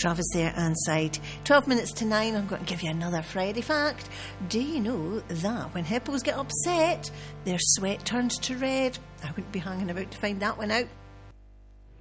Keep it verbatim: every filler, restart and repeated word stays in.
Travis there and side. twelve minutes to nine, I'm going to give you another Friday fact. Do you know that when hippos get upset, their sweat turns to red? I wouldn't be hanging about to find that one out.